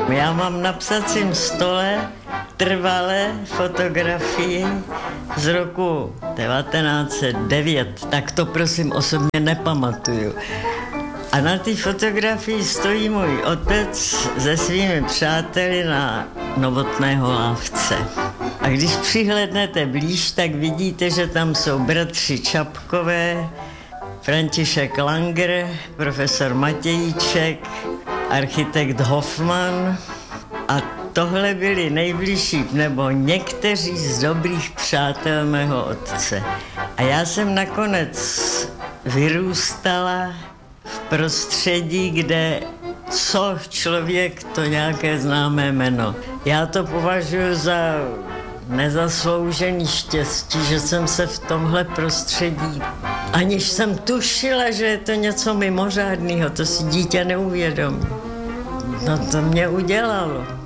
Já mám na psacím stole trvalé fotografii z roku 1909, tak to prosím osobně nepamatuju. A na té fotografii stojí můj otec se svými přáteli na Novotného lávce. A když přihlédnete blíž, tak vidíte, že tam jsou bratři Čapkové, František Langer, profesor Matějíček, architekt Hoffman a tohle byli nejbližší, nebo někteří z dobrých přátel mého otce. A já jsem nakonec vyrůstala v prostředí, kde co člověk, to nějaké známé jméno. Já to považuji za nezasloužený štěstí, že jsem se v tomhle prostředí, aniž jsem tušila, že je to něco mimořádného, to si dítě neuvědomí. No to mě udělalo.